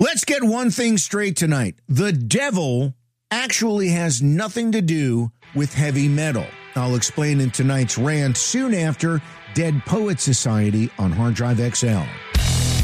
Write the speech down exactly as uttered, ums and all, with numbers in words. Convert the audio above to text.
Let's get one thing straight tonight. The devil actually has nothing to do with heavy metal. I'll explain in tonight's rant soon after Dead Poet Society on Hard Drive X L.